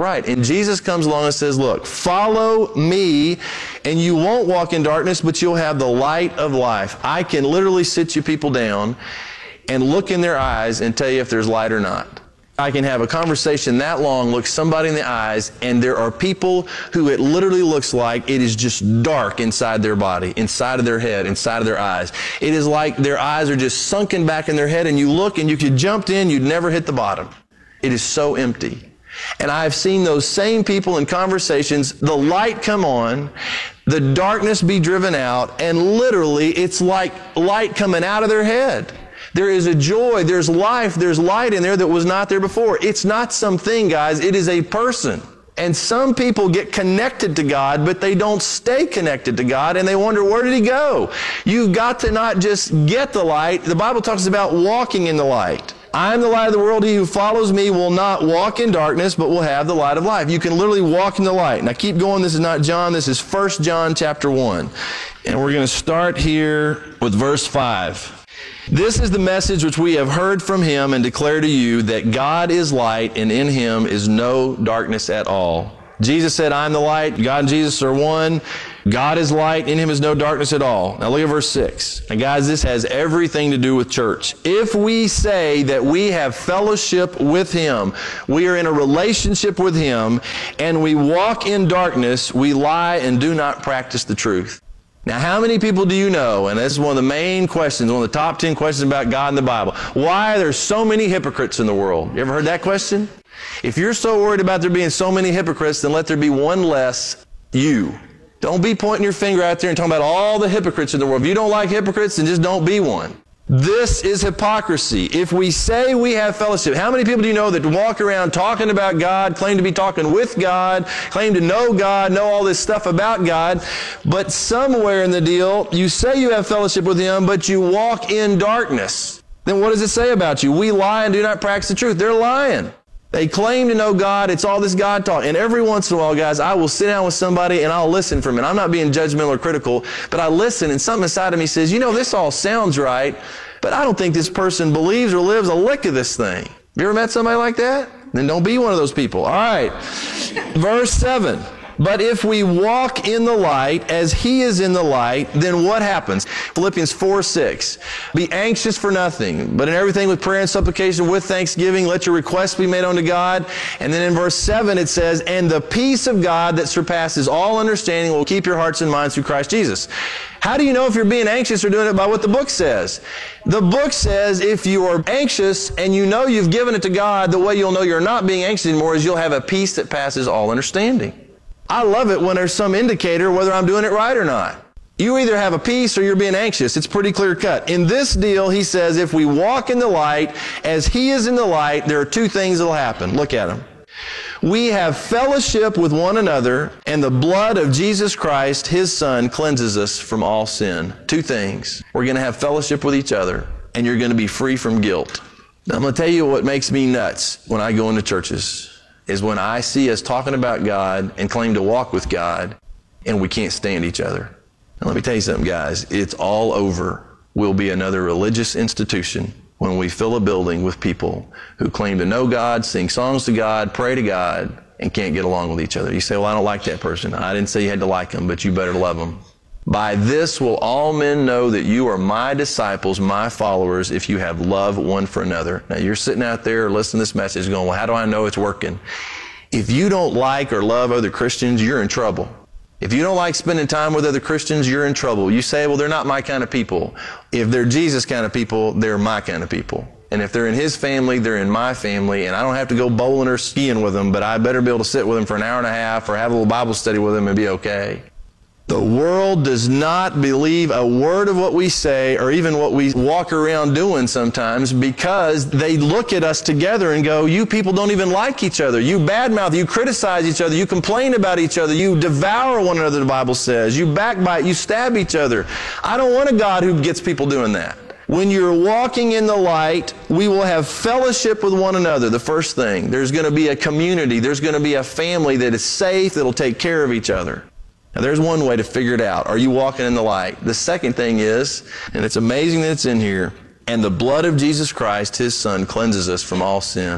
right. And Jesus comes along and says, look, follow me and you won't walk in darkness, but you'll have the light of life. I can literally sit you people down and look in their eyes and tell you if there's light or not. I can have a conversation that long, look somebody in the eyes, and there are people who it literally looks like it is just dark inside their body, inside of their head, inside of their eyes. It is like their eyes are just sunken back in their head, and you look and you could jump in, you'd never hit the bottom. It is so empty. And I've seen those same people in conversations, the light come on, the darkness be driven out, and literally it's like light coming out of their head. There is a joy, there's life, there's light in there that was not there before. It's not something, guys, it is a person. And some people get connected to God, but they don't stay connected to God, and they wonder, where did he go? You've got to not just get the light. The Bible talks about walking in the light. I am the light of the world. He who follows me will not walk in darkness, but will have the light of life. You can literally walk in the light. Now keep going. This is not John. This is 1 John chapter 1. And we're going to start here with verse 5. This is the message which we have heard from him and declare to you, that God is light and in him is no darkness at all. Jesus said, I am the light. God and Jesus are one. God is light. In him is no darkness at all. Now look at verse 6. Now guys, this has everything to do with church. If we say that we have fellowship with him, we are in a relationship with him, and we walk in darkness, we lie and do not practice the truth. Now, how many people do you know, and this is one of the main questions, one of the top 10 questions about God in the Bible, why are there so many hypocrites in the world? You ever heard that question? If you're so worried about there being so many hypocrites, then let there be one less you. Don't be pointing your finger out there and talking about all the hypocrites in the world. If you don't like hypocrites, then just don't be one. This is hypocrisy. If we say we have fellowship, how many people do you know that walk around talking about God, claim to be talking with God, claim to know God, know all this stuff about God, but somewhere in the deal, you say you have fellowship with him, but you walk in darkness? Then what does it say about you? We lie and do not practice the truth. They're lying. They claim to know God. It's all this God talk. And every once in a while, guys, I will sit down with somebody and I'll listen for a minute. I'm not being judgmental or critical, but I listen and something inside of me says, you know, this all sounds right, but I don't think this person believes or lives a lick of this thing. Have you ever met somebody like that? Then don't be one of those people. All right. Verse 7. But if we walk in the light as he is in the light, then what happens? Philippians 4:6. Be anxious for nothing, but in everything with prayer and supplication with thanksgiving, let your requests be made unto God. And then in verse 7 it says, and the peace of God that surpasses all understanding will keep your hearts and minds through Christ Jesus. How do you know if you're being anxious or doing it? By what the book says. The book says if you are anxious and you know you've given it to God, the way you'll know you're not being anxious anymore is you'll have a peace that passes all understanding. I love it when there's some indicator whether I'm doing it right or not. You either have a peace or you're being anxious. It's pretty clear cut. In this deal, he says, if we walk in the light as he is in the light, there are two things that will happen. Look at them. We have fellowship with one another, and the blood of Jesus Christ, his son, cleanses us from all sin. Two things. We're going to have fellowship with each other, and you're going to be free from guilt. Now, I'm going to tell you what makes me nuts when I go into churches is when I see us talking about God and claim to walk with God, and we can't stand each other. Now, let me tell you something, guys. It's all over. We'll be another religious institution when we fill a building with people who claim to know God, sing songs to God, pray to God, and can't get along with each other. You say, well, I don't like that person. I didn't say you had to like them, but you better love them. By this will all men know that you are my disciples, my followers, if you have love one for another. Now, you're sitting out there listening to this message going, well, how do I know it's working? If you don't like or love other Christians, you're in trouble. If you don't like spending time with other Christians, you're in trouble. You say, well, they're not my kind of people. If they're Jesus kind of people, they're my kind of people. And if they're in his family, they're in my family. And I don't have to go bowling or skiing with them, but I better be able to sit with them for an hour and a half or have a little Bible study with them and be okay. The world does not believe a word of what we say or even what we walk around doing sometimes because they look at us together and go, you people don't even like each other. You badmouth, you criticize each other, you complain about each other, you devour one another, the Bible says. You backbite, you stab each other. I don't want a God who gets people doing that. When you're walking in the light, we will have fellowship with one another, the first thing. There's going to be a community. There's going to be a family that is safe, that'll take care of each other. Now, there's one way to figure it out. Are you walking in the light? The second thing is, and it's amazing that it's in here, and the blood of Jesus Christ, his son, cleanses us from all sin.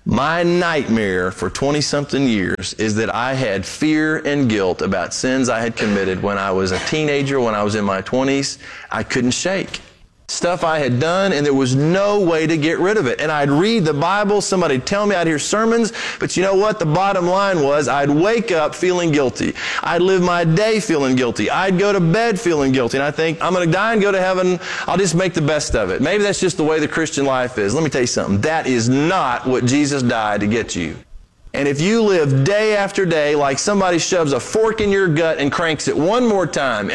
My nightmare for 20-something years is that I had fear and guilt about sins I had committed when I was a teenager, when I was in my 20s. I couldn't shake. Stuff I had done, and there was no way to get rid of it. And I'd read the Bible, somebody'd tell me, I'd hear sermons, but you know what? The bottom line was I'd wake up feeling guilty. I'd live my day feeling guilty. I'd go to bed feeling guilty. And I think, I'm going to die and go to heaven. I'll just make the best of it. Maybe that's just the way the Christian life is. Let me tell you something. That is not what Jesus died to get you. And if you live day after day like somebody shoves a fork in your gut and cranks it one more time,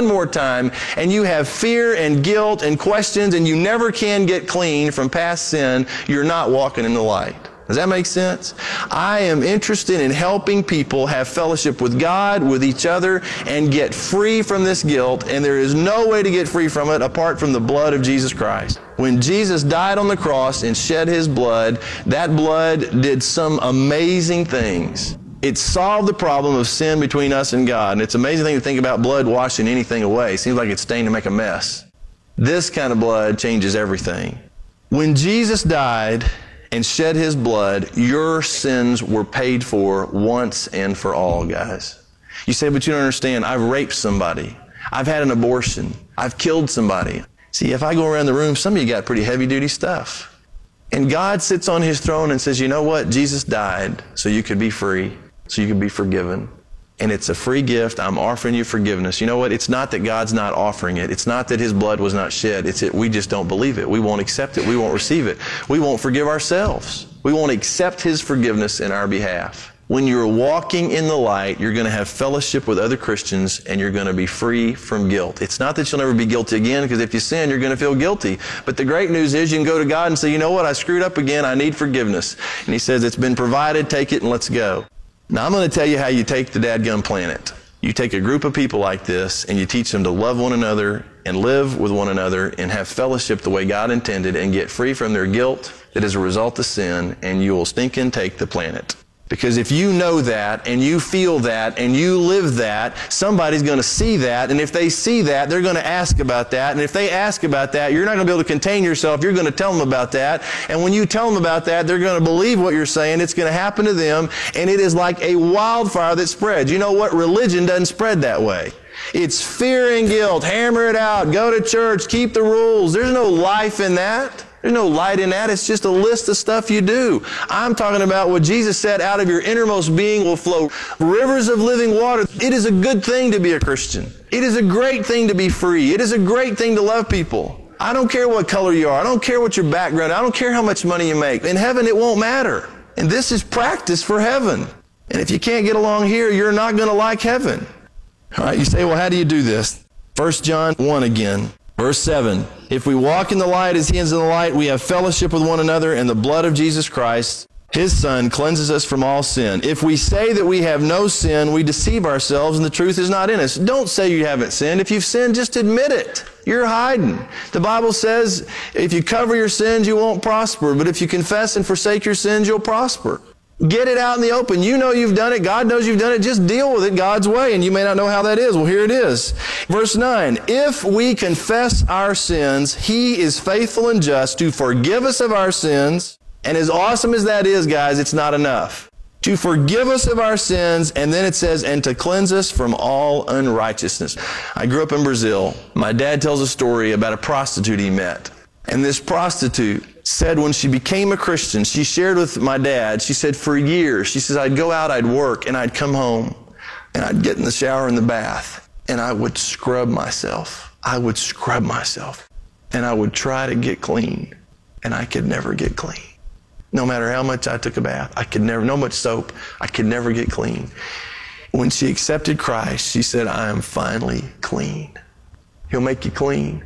and you have fear and guilt and questions, and you never can get clean from past sin, you're not walking in the light. Does that make sense? I am interested in helping people have fellowship with God, with each other, and get free from this guilt, and there is no way to get free from it apart from the blood of Jesus Christ. When Jesus died on the cross and shed His blood, that blood did some amazing things. It solved the problem of sin between us and God. And it's an amazing thing to think about blood washing anything away. It seems like it's stained to make a mess. This kind of blood changes everything. When Jesus died and shed His blood, your sins were paid for once and for all, guys. You say, but you don't understand. I've raped somebody. I've had an abortion. I've killed somebody. See, if I go around the room, some of you got pretty heavy-duty stuff. And God sits on His throne and says, you know what? Jesus died so you could be free, so you could be forgiven. And it's a free gift. I'm offering you forgiveness. You know what? It's not that God's not offering it. It's not that His blood was not shed. It's that we just don't believe it. We won't accept it. We won't receive it. We won't forgive ourselves. We won't accept His forgiveness in our behalf. When you're walking in the light, you're going to have fellowship with other Christians, and you're going to be free from guilt. It's not that you'll never be guilty again, because if you sin, you're going to feel guilty. But the great news is you can go to God and say, you know what? I screwed up again. I need forgiveness. And He says, it's been provided. Take it and let's go. Now, I'm going to tell you how you take the dadgum planet. You take a group of people like this, and you teach them to love one another and live with one another and have fellowship the way God intended and get free from their guilt that is a result of sin, and you will stinking take the planet. Because if you know that, and you feel that, and you live that, somebody's going to see that, and if they see that, they're going to ask about that, and if they ask about that, you're not going to be able to contain yourself. You're going to tell them about that, and when you tell them about that, they're going to believe what you're saying. It's going to happen to them, and it is like a wildfire that spreads. You know what? Religion doesn't spread that way. It's fear and guilt. Hammer it out. Go to church. Keep the rules. There's no life in that. There's no light in that. It's just a list of stuff you do. I'm talking about what Jesus said, out of your innermost being will flow rivers of living water. It is a good thing to be a Christian. It is a great thing to be free. It is a great thing to love people. I don't care what color you are. I don't care what your background. I don't care how much money you make. In heaven, it won't matter. And this is practice for heaven. And if you can't get along here, you're not going to like heaven. All right, you say, well, how do you do this? 1 John 1 again. Verse 7, if we walk in the light as He is in the light, we have fellowship with one another, and the blood of Jesus Christ, His Son, cleanses us from all sin. If we say that we have no sin, we deceive ourselves, and the truth is not in us. Don't say you haven't sinned. If you've sinned, just admit it. You're hiding. The Bible says if you cover your sins, you won't prosper, but if you confess and forsake your sins, you'll prosper. Get it out in the open. You know you've done it. God knows you've done it. Just deal with it God's way. And you may not know how that is. Well, here it is. Verse 9, if we confess our sins, He is faithful and just to forgive us of our sins. And as awesome as that is, guys, it's not enough. To forgive us of our sins, and then it says, and to cleanse us from all unrighteousness. I grew up in Brazil. My dad tells a story about a prostitute he met. And this prostitute said when she became a Christian, she shared with my dad, she said for years, she says, I'd go out, I'd work, and I'd come home, and I'd get in the shower and the bath, and I would scrub myself. I would scrub myself, and I would try to get clean, and I could never get clean. No matter how much I took a bath, I could never, no much soap, I could never get clean. When she accepted Christ, she said, I am finally clean. He'll make you clean.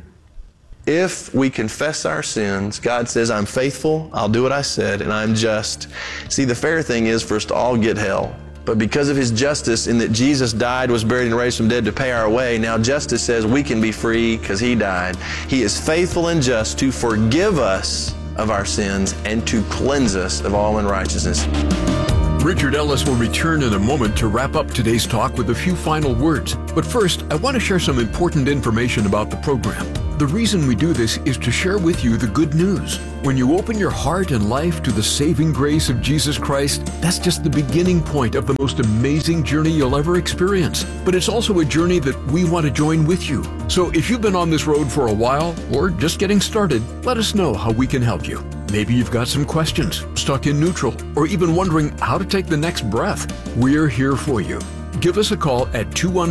If we confess our sins, God says, I'm faithful, I'll do what I said, and I'm just. See, the fair thing is for us to all get hell. But because of His justice, in that Jesus died, was buried, and raised from dead to pay our way, now justice says we can be free because He died. He is faithful and just to forgive us of our sins and to cleanse us of all unrighteousness. Richard Ellis will return in a moment to wrap up today's talk with a few final words. But first, I want to share some important information about the program. The reason we do this is to share with you the good news. When you open your heart and life to the saving grace of Jesus Christ, that's just the beginning point of the most amazing journey you'll ever experience. But it's also a journey that we want to join with you. So if you've been on this road for a while or just getting started, let us know how we can help you. Maybe you've got some questions, stuck in neutral, or even wondering how to take the next breath. We're here for you. Give us a call at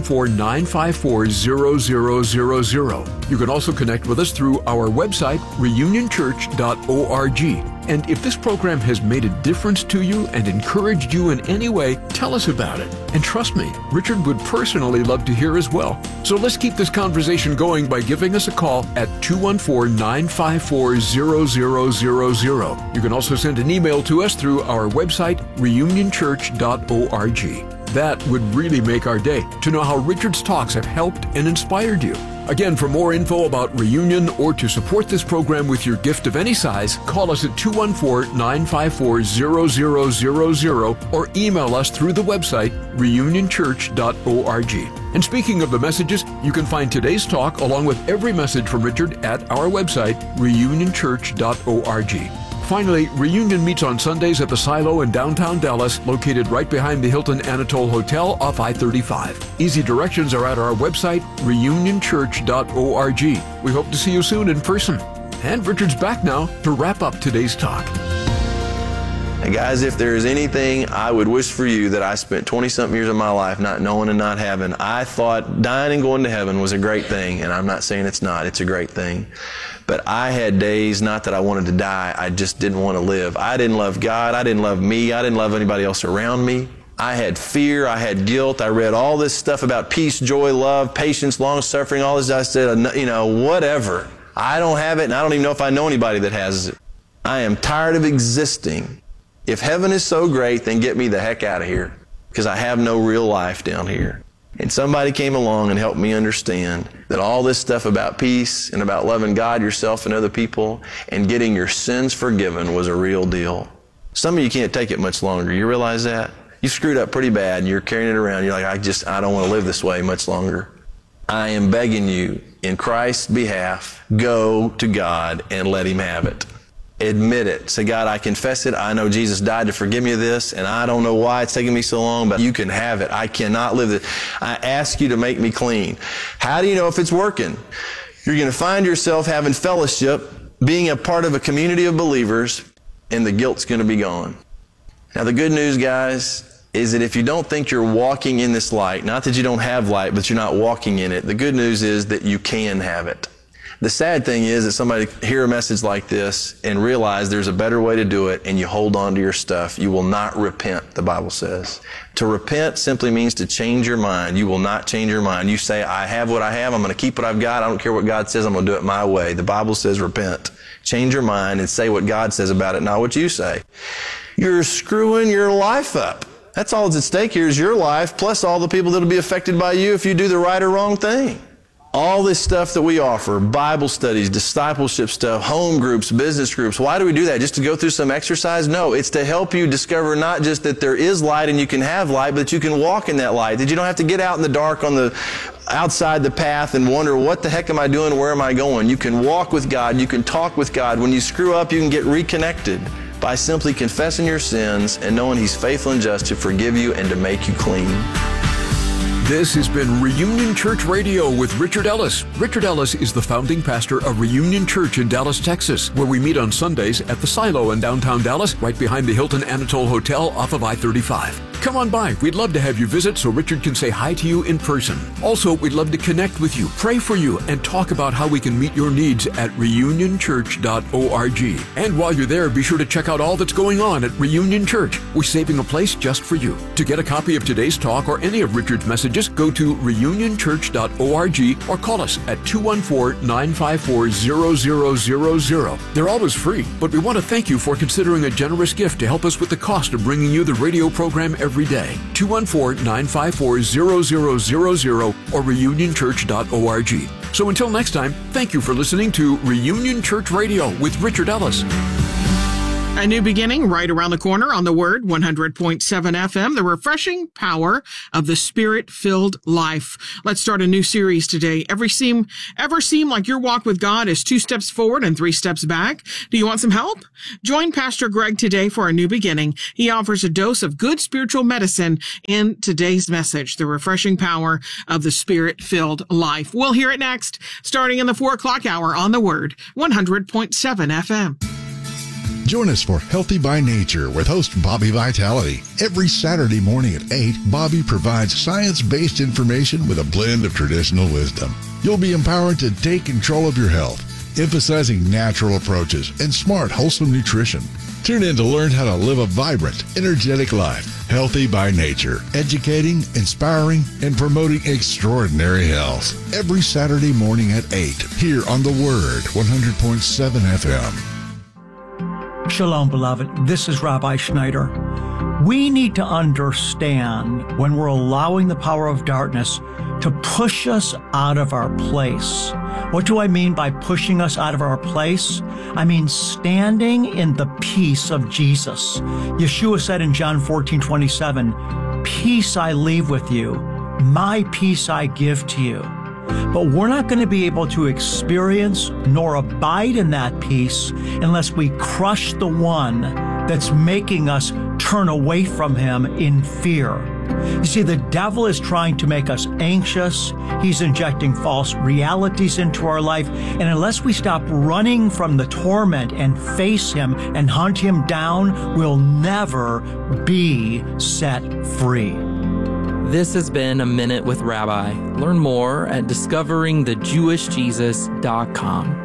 214-954-0000. You can also connect with us through our website, reunionchurch.org. And if this program has made a difference to you and encouraged you in any way, tell us about it. And trust me, Richard would personally love to hear as well. So let's keep this conversation going by giving us a call at 214-954-0000. You can also send an email to us through our website, reunionchurch.org. That would really make our day to know how Richard's talks have helped and inspired you. Again, for more info about Reunion or to support this program with your gift of any size, call us at 214-954-0000 or email us through the website reunionchurch.org. And speaking of the messages, you can find today's talk along with every message from Richard at our website reunionchurch.org. Finally, Reunion meets on Sundays at the Silo in downtown Dallas, located right behind the Hilton Anatole Hotel off I-35. Easy directions are at our website, reunionchurch.org. We hope to see you soon in person. And Richard's back now to wrap up today's talk. And guys, if there is anything I would wish for you that I spent 20-something years of my life not knowing and not having, I thought dying and going to heaven was a great thing, and I'm not saying it's not. It's a great thing. But I had days, not that I wanted to die, I just didn't want to live. I didn't love God. I didn't love me. I didn't love anybody else around me. I had fear. I had guilt. I read all this stuff about peace, joy, love, patience, long-suffering, all this. I said, whatever. I don't have it, and I don't even know if I know anybody that has it. I am tired of existing. If heaven is so great, then get me the heck out of here, because I have no real life down here. And somebody came along and helped me understand that all this stuff about peace and about loving God, yourself, and other people and getting your sins forgiven was a real deal. Some of you can't take it much longer. You realize that? You screwed up pretty bad and you're carrying it around. You're like, I don't want to live this way much longer. I am begging you, in Christ's behalf, go to God and let Him have it. Admit it. Say, God, I confess it. I know Jesus died to forgive me of this, and I don't know why it's taking me so long, but you can have it. I cannot live it. I ask you to make me clean. How do you know if it's working? You're going to find yourself having fellowship, being a part of a community of believers, and the guilt's going to be gone. Now, the good news, guys, is that if you don't think you're walking in this light, not that you don't have light, but you're not walking in it, the good news is that you can have it. The sad thing is that somebody hear a message like this and realize there's a better way to do it, and you hold on to your stuff. You will not repent, the Bible says. To repent simply means to change your mind. You will not change your mind. You say, I have what I have. I'm going to keep what I've got. I don't care what God says. I'm going to do it my way. The Bible says repent. Change your mind and say what God says about it, not what you say. You're screwing your life up. That's all that's at stake here is your life, plus all the people that will be affected by you if you do the right or wrong thing. All this stuff that we offer, Bible studies, discipleship stuff, home groups, business groups, why do we do that? Just to go through some exercise? No, it's to help you discover not just that there is light and you can have light, but that you can walk in that light, that you don't have to get out in the dark outside the path and wonder, what the heck am I doing? Where am I going? You can walk with God. You can talk with God. When you screw up, you can get reconnected by simply confessing your sins and knowing He's faithful and just to forgive you and to make you clean. This has been Reunion Church Radio with Richard Ellis. Richard Ellis is the founding pastor of Reunion Church in Dallas, Texas, where we meet on Sundays at the Silo in downtown Dallas, right behind the Hilton Anatole Hotel off of I-35. Come on by. We'd love to have you visit so Richard can say hi to you in person. Also, we'd love to connect with you, pray for you, and talk about how we can meet your needs at reunionchurch.org. And while you're there, be sure to check out all that's going on at Reunion Church. We're saving a place just for you. To get a copy of today's talk or any of Richard's messages, go to reunionchurch.org or call us at 214-954-0000. They're always free, but we want to thank you for considering a generous gift to help us with the cost of bringing you the radio program every day. 214-954-0000 or reunionchurch.org. So until next time, thank you for listening to Reunion Church Radio with Richard Ellis. A new beginning right around the corner on the Word, 100.7 FM, the refreshing power of the Spirit-filled life. Let's start a new series today. Ever seem like your walk with God is 2 steps forward and 3 steps back? Do you want some help? Join Pastor Greg today for a new beginning. He offers a dose of good spiritual medicine in today's message, the refreshing power of the Spirit-filled life. We'll hear it next, starting in the 4 o'clock hour on the Word, 100.7 FM. Join us for Healthy by Nature with host Bobby Vitality. Every Saturday morning at 8, Bobby provides science-based information with a blend of traditional wisdom. You'll be empowered to take control of your health, emphasizing natural approaches and smart, wholesome nutrition. Tune in to learn how to live a vibrant, energetic life. Healthy by Nature, educating, inspiring, and promoting extraordinary health. Every Saturday morning at 8, here on The Word, 100.7 FM. Shalom, beloved. This is Rabbi Schneider. We need to understand when we're allowing the power of darkness to push us out of our place. What do I mean by pushing us out of our place? I mean standing in the peace of Jesus. Yeshua said in John 14:27, "Peace I leave with you, my peace I give to you." But we're not going to be able to experience nor abide in that peace unless we crush the one that's making us turn away from him in fear. You see, the devil is trying to make us anxious. He's injecting false realities into our life. And unless we stop running from the torment and face him and hunt him down, we'll never be set free. This has been A Minute with Rabbi. Learn more at discoveringthejewishjesus.com.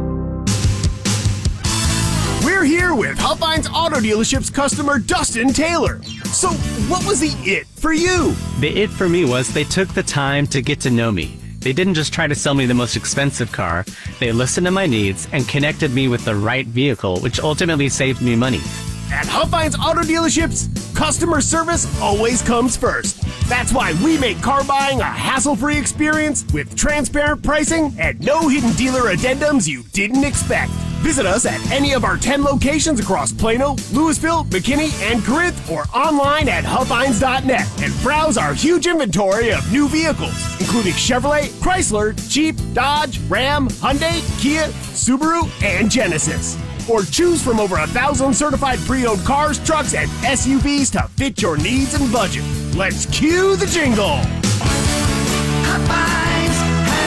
We're here with Huffines Auto Dealership's customer Dustin Taylor. So what was the it for you? The it for me was they took the time to get to know me. They didn't just try to sell me the most expensive car. They listened to my needs and connected me with the right vehicle, which ultimately saved me money. At Huffines Auto Dealerships, customer service always comes first. That's why we make car buying a hassle-free experience with transparent pricing and no hidden dealer addendums you didn't expect. Visit us at any of our 10 locations across Plano, Louisville, McKinney, and Corinth, or online at Huffines.net and browse our huge inventory of new vehicles, including Chevrolet, Chrysler, Jeep, Dodge, Ram, Hyundai, Kia, Subaru, and Genesis. Or choose from over 1,000 certified pre-owned cars, trucks, and SUVs to fit your needs and budget. Let's cue the jingle. Huffines has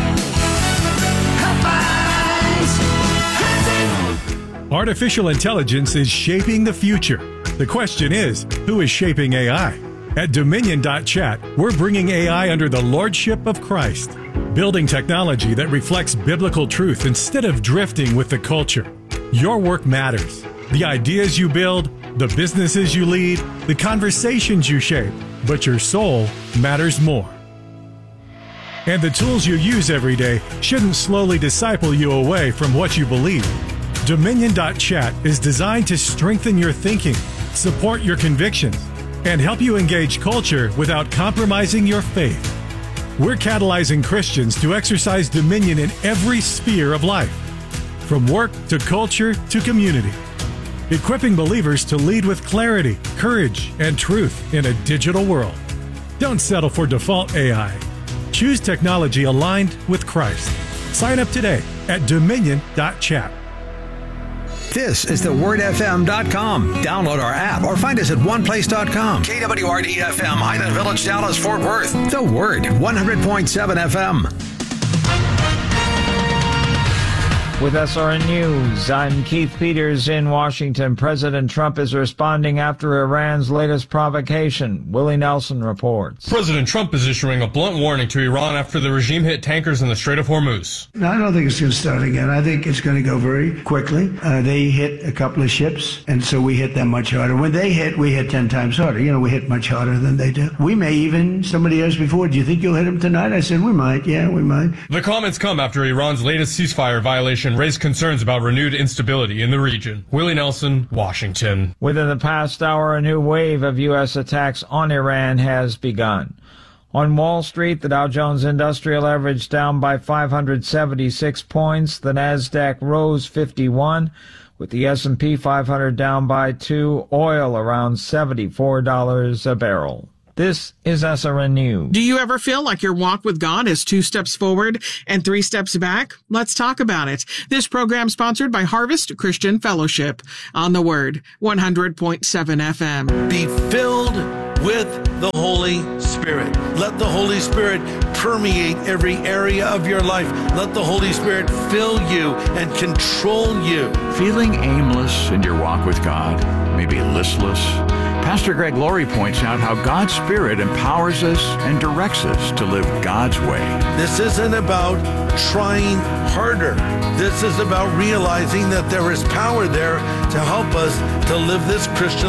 it. Huffines has it. Artificial intelligence is shaping the future. The question is, who is shaping AI? At Dominion.chat, we're bringing AI under the lordship of Christ, building technology that reflects biblical truth instead of drifting with the culture. Your work matters. The ideas you build, the businesses you lead, the conversations you shape, but your soul matters more. And the tools you use every day shouldn't slowly disciple you away from what you believe. Dominion.chat is designed to strengthen your thinking, support your convictions, and help you engage culture without compromising your faith. We're catalyzing Christians to exercise dominion in every sphere of life, from work to culture to community, equipping believers to lead with clarity, courage, and truth in a digital world. Don't settle for default AI. Choose technology aligned with Christ. Sign up today at Dominion.chat. This is thewordfm.com. Download our app or find us at oneplace.com. KWRD-FM, Highland Village, Dallas, Fort Worth. The Word, 100.7 FM. With SRN News, I'm Keith Peters in Washington. President Trump is responding after Iran's latest provocation. Willie Nelson reports. President Trump is issuing a blunt warning to Iran after the regime hit tankers in the Strait of Hormuz. No, I don't think it's going to start again. I think it's going to go very quickly. They hit a couple of ships, and so we hit them much harder. When they hit, we hit 10 times harder. You know, we hit much harder than they do. We may even, somebody asked before, do you think you'll hit them tonight? I said, we might. Yeah, we might. The comments come after Iran's latest ceasefire violation raised concerns about renewed instability in the region. Willie Nelson, Washington. Within the past hour, a new wave of U.S. attacks on Iran has begun. On Wall Street, the Dow Jones Industrial Average down by 576 points. The Nasdaq rose 51, with the S&P 500 down by 2, oil around $74 a barrel. This is SRN News. Do you ever feel like your walk with God is 2 steps forward and 3 steps back? Let's talk about it. This program sponsored by Harvest Christian Fellowship on the Word, 100.7 FM. Be filled with the Holy Spirit. Let the Holy Spirit permeate every area of your life. Let the Holy Spirit fill you and control you. Feeling aimless in your walk with God, maybe listless? Pastor Greg Laurie points out how God's Spirit empowers us and directs us to live God's way. This isn't about trying harder. This is about realizing that there is power there to help us to live this Christian